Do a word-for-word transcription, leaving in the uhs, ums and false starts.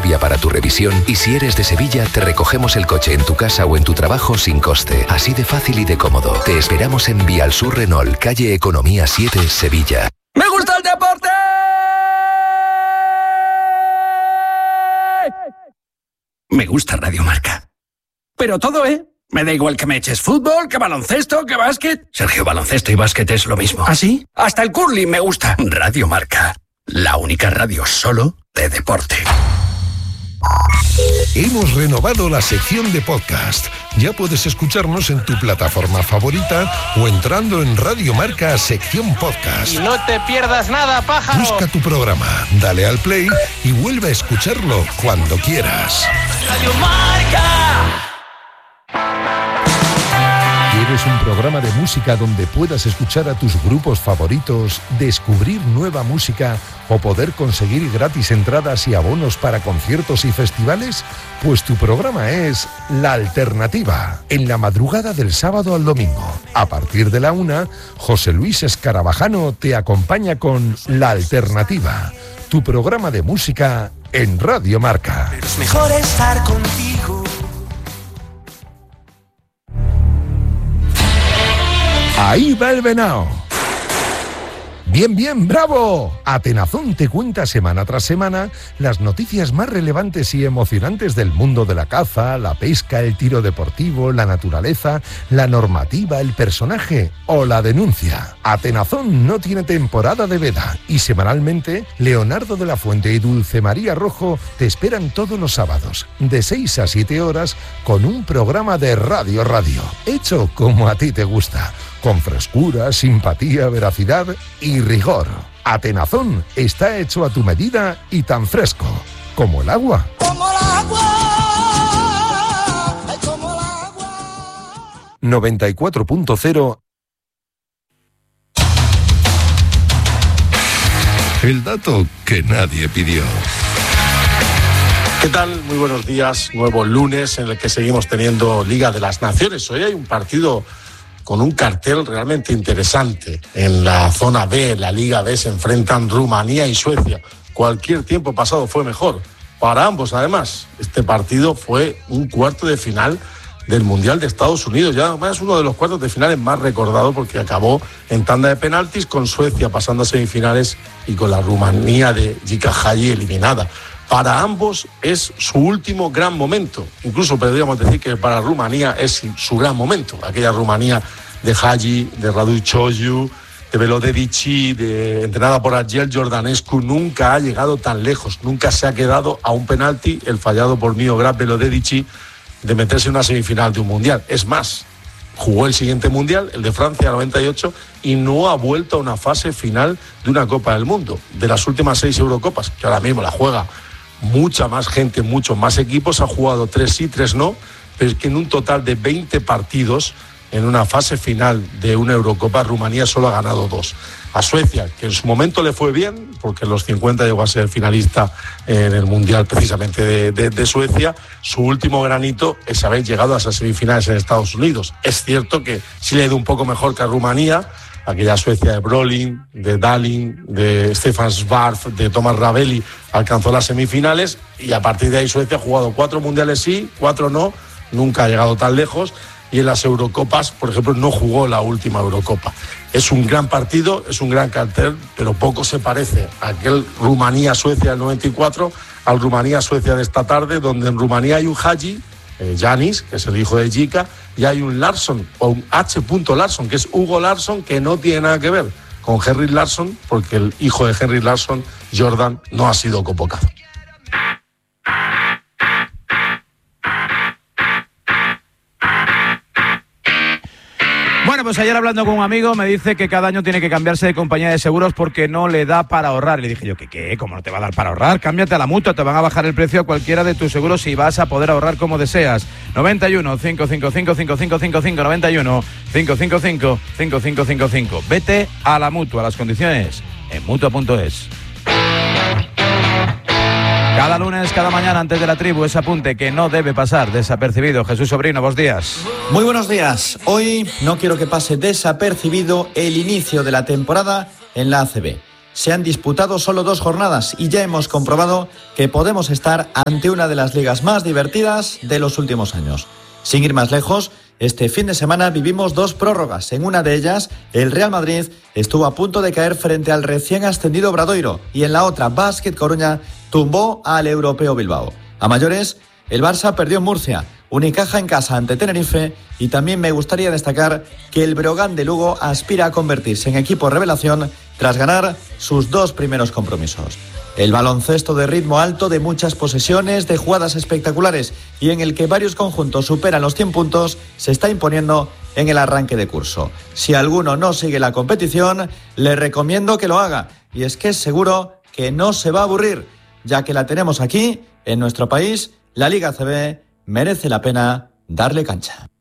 previa para tu revisión y si eres de Sevilla, te recogemos el coche en tu casa o en tu trabajo sin coste. Así de fácil y de cómodo. Te esperamos en Vialsur Renault, calle Economía siete, Sevilla. ¡Me gusta el deporte! Me gusta Radio Marca. Pero todo, ¿eh? Me da igual que me eches fútbol, que baloncesto, que básquet. Sergio, baloncesto y básquet es lo mismo. ¿Ah, sí? Hasta el curling me gusta. Radio Marca. La única radio solo de deporte. Hemos renovado la sección de podcast. Ya puedes escucharnos en tu plataforma favorita o entrando en Radio Marca sección podcast. Y no te pierdas nada, pájaro. Busca tu programa, dale al play y vuelve a escucharlo cuando quieras. Radio Marca. ¿Quieres un programa de música donde puedas escuchar a tus grupos favoritos, descubrir nueva música o poder conseguir gratis entradas y abonos para conciertos y festivales? Pues tu programa es La Alternativa, en la madrugada del sábado al domingo. A partir de la una, José Luis Escarabajano te acompaña con La Alternativa, tu programa de música en Radio Marca. Pero es mejor estar contigo. Ahí va el venao. Bien, bien, bravo. Atenazón te cuenta semana tras semana las noticias más relevantes y emocionantes del mundo de la caza, la pesca, el tiro deportivo, la naturaleza, la normativa, el personaje o la denuncia. Atenazón no tiene temporada de veda y semanalmente Leonardo de la Fuente y Dulce María Rojo te esperan todos los sábados de seis a siete horas con un programa de Radio Radio, hecho como a ti te gusta, con frescura, simpatía, veracidad y rigor. Atenazón está hecho a tu medida y tan fresco como el agua. Como el agua. Como el agua. noventa y cuatro punto cero. El dato que nadie pidió. ¿Qué tal? Muy buenos días. Nuevo lunes en el que seguimos teniendo Liga de las Naciones. Hoy hay un partido con un cartel realmente interesante. En la zona B, la Liga B, se enfrentan Rumanía y Suecia. Cualquier tiempo pasado fue mejor. Para ambos, además. Este partido fue un cuarto de final del Mundial de Estados Unidos. Ya además es uno de los cuartos de finales más recordados porque acabó en tanda de penaltis, con Suecia pasando a semifinales y con la Rumanía de Jika Hagi eliminada. Para ambos es su último gran momento. Incluso podríamos decir que para Rumanía es su gran momento. Aquella Rumanía de Hagi, de Radu Cioliu, de Velodedici, de, entrenada por Ariel Jordanescu, nunca ha llegado tan lejos. Nunca se ha quedado a un penalti, el fallado por Miograd Velodedici, de meterse en una semifinal de un mundial. Es más, jugó el siguiente mundial, el de Francia noventa y ocho, y no ha vuelto a una fase final de una Copa del Mundo. De las últimas seis Eurocopas, que ahora mismo la juega mucha más gente, muchos más equipos, ha jugado tres sí, tres no, pero es que en un total de veinte partidos en una fase final de una Eurocopa, Rumanía solo ha ganado dos. A Suecia, que en su momento le fue bien, porque en los cincuenta llegó a ser finalista en el Mundial precisamente de, de, de Suecia, su último granito es haber llegado a esas semifinales en Estados Unidos. Es cierto que sí le ha ido un poco mejor que a Rumanía, aquella Suecia de Brolin, de Dahlin, de Stefan Schwarz, de Thomas Ravelli, alcanzó las semifinales y a partir de ahí Suecia ha jugado cuatro mundiales sí, cuatro no, nunca ha llegado tan lejos, y en las Eurocopas, por ejemplo, no jugó la última Eurocopa. Es un gran partido, es un gran cartel, pero poco se parece a aquel Rumanía-Suecia del noventa y cuatro al Rumanía-Suecia de esta tarde, donde en Rumanía hay un Hagi, eh, Yanis, que es el hijo de Jika, y hay un Larsson, o un H. Larsson, que es Hugo Larsson, que no tiene nada que ver con Henrik Larsson, porque el hijo de Henrik Larsson, Jordan, no ha sido convocado. Bueno, pues ayer hablando con un amigo me dice que cada año tiene que cambiarse de compañía de seguros porque no le da para ahorrar. Le dije yo, ¿qué qué? ¿Cómo no te va a dar para ahorrar? Cámbiate a la Mutua, te van a bajar el precio a cualquiera de tus seguros y vas a poder ahorrar como deseas. noventa y uno, cinco cinco cinco, cinco cinco cinco cinco, noventa y uno, cinco cinco cinco, cinco cinco cinco cinco. Vete a la Mutua, las condiciones en mutua punto es. Cada lunes, cada mañana antes de la tribu, ese apunte que no debe pasar desapercibido. Jesús Sobrino, buenos días. Muy buenos días. Hoy no quiero que pase desapercibido el inicio de la temporada en la A C B. se han disputado solo dos jornadas y ya hemos comprobado que podemos estar ante una de las ligas más divertidas de los últimos años. Sin ir más lejos, este fin de semana vivimos dos prórrogas. En una de ellas, el Real Madrid estuvo a punto de caer frente al recién ascendido Obradoiro y en la otra, Basket Coruña tumbó al Europeo Bilbao. A mayores, el Barça perdió en Murcia, Unicaja en casa ante Tenerife y también me gustaría destacar que el Breogán de Lugo aspira a convertirse en equipo revelación tras ganar sus dos primeros compromisos. El baloncesto de ritmo alto, de muchas posesiones, de jugadas espectaculares y en el que varios conjuntos superan los cien puntos, se está imponiendo en el arranque de curso. Si alguno no sigue la competición, le recomiendo que lo haga. Y es que es seguro que no se va a aburrir, ya que la tenemos aquí, en nuestro país. La Liga A C B merece la pena darle cancha.